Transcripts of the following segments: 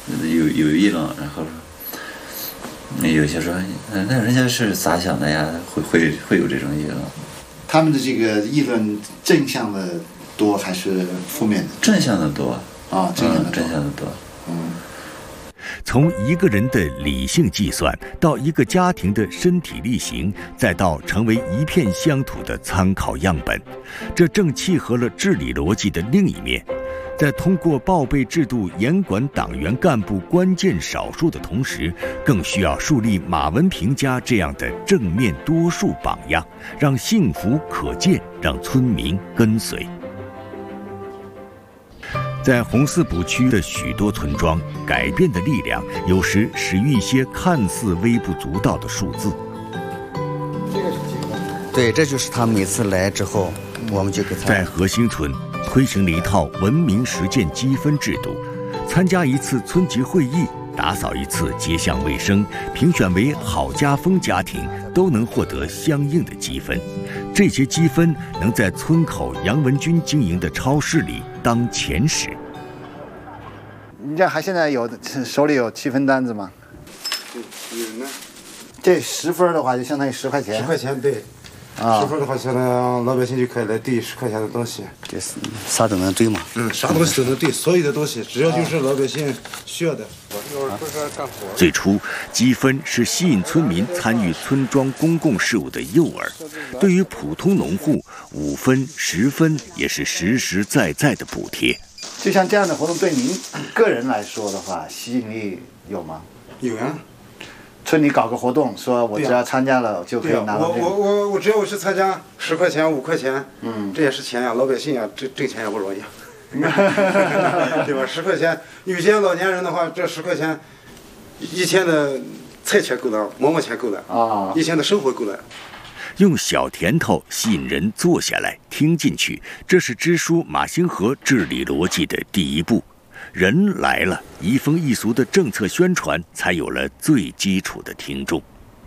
有议论，然后有些说，那人家是咋想的呀？会有这种议论。 他们的这个议论正向的多还是负面的？ 正向的多啊，正向的多。 从一个人的理性计算，到一个家庭的身体力行，再到成为一片乡土的参考样本，这正契合了治理逻辑的另一面。在通过报备制度严管党员干部关键少数的同时，更需要树立马文平家这样的正面多数榜样，让幸福可见，让村民跟随。在红四堡区的许多村庄，改变的力量有时始于一些看似微不足道的数字。 这个是几个？对，这就是他每次来之后，我们就给他。 在河兴村推行了一套文明实践积分制度，参加一次村级会议，打扫一次街巷卫生，评选为好家风家庭，都能获得相应的积分。这些积分能在村口杨文军经营的超市里当钱使。 你这还现在手里有积分单子吗？ 有呢。 这10分的话就相当于10块钱。 10块钱，对。10分的话，相当于老百姓就可以来兑10块钱的东西。 这是啥都能兑嘛？ 啥东西都能兑，所有的东西只要就是老百姓需要的。 最初，积分是吸引村民参与村庄公共事务的诱饵。对于普通农户，5分、10分也是实实在在的补贴。 就像这样的活动，对您个人来说的话，吸引力有吗？ 有呀。 村里搞个活动，说我只要参加了就可以拿到这个。 我只要去参加10块钱、5块钱，这也是钱呀，老百姓呀，挣钱也不容易，对吧？10块钱，有些老年人的话，这10块钱，一天的菜钱够了，馍馍钱够了啊，一天的生活够了。 用小甜头吸引人坐下来听进去，这是支书马兴和治理逻辑的第一步。人来了，移风易俗的政策宣传才有了最基础的听众。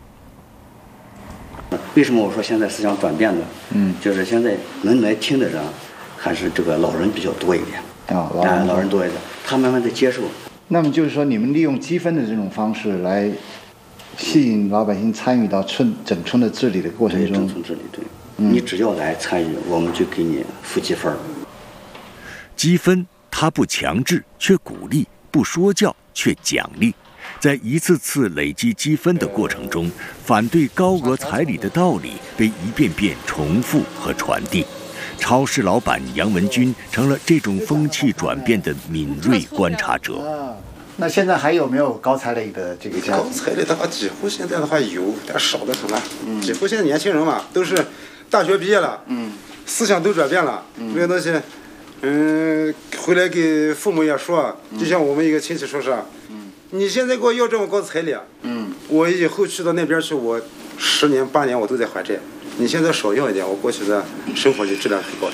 为什么我说现在思想转变了？就是现在能来听的人，还是这个老人比较多一点啊，老人多一点，他慢慢的接受。 那么就是说，你们利用积分的这种方式来吸引老百姓参与到整村的治理的过程中。 整村治理，对，你只要来参与，我们就给你付积分。 积分它不强制，却鼓励；不说教，却奖励。在一次次累积积分的过程中，反对高额彩礼的道理被一遍遍重复和传递。超市老板杨文军成了这种风气转变的敏锐观察者。 那现在还有没有高彩礼的这个家庭？ 高彩礼的话，几乎现在的话有，但少得很了。几乎现在年轻人嘛，都是大学毕业了，思想都转变了，这个东西。回来给父母也说，就像我们一个亲戚说是，你现在给我要这么高彩礼，我以后去到那边去，我10年8年我都在还债。你现在少要一点，我过去的生活就质量很高的。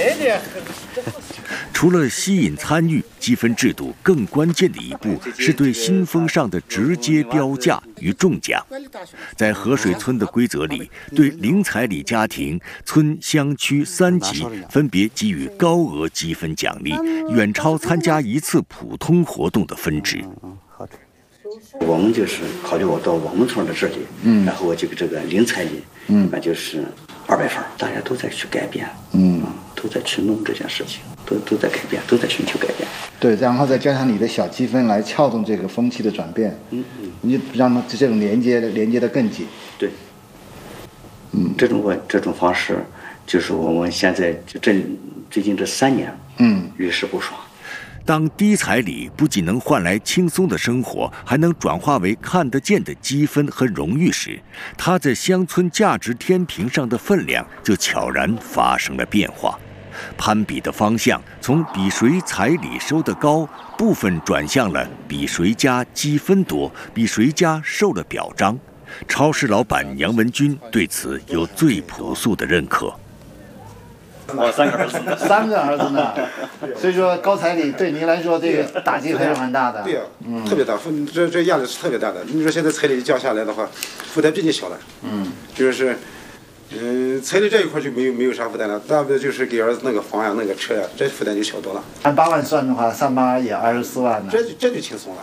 除了吸引参与，积分制度更关键的一步是对新风尚的直接标价与中奖。在河水村的规则里，对零彩礼家庭、村乡区3级分别给予高额积分奖励，远超参加一次普通活动的分值。 我们就是考虑我到我们村的这里，然后我就给这个零彩礼，那就是200分，大家都在去改变，都在去弄这件事情，都在改变，都在寻求改变。 对，然后再加上你的小积分来撬动这个风气的转变，你让这种连接的更紧。 对，这种方式，就是我们现在最近这3年，屡试不爽。 当低彩礼不仅能换来轻松的生活，还能转化为看得见的积分和荣誉时，它在乡村价值天平上的分量就悄然发生了变化。攀比的方向从比谁彩礼收得高，部分转向了比谁家积分多，比谁家受了表彰。超市老板杨文军对此有最朴素的认可。 我3个儿子呢 ，3个儿子呢，所以说高彩礼对您来说这个打击还是蛮大的。 对呀，特别大，这压力是特别大的。你说现在彩礼降下来的话，负担比你小了。就是，彩礼这一块就没有啥负担了，大不了就是给儿子那个房呀、那个车呀，这负担就小多了。 按8万算的话，上班也24万呢。 这就轻松了。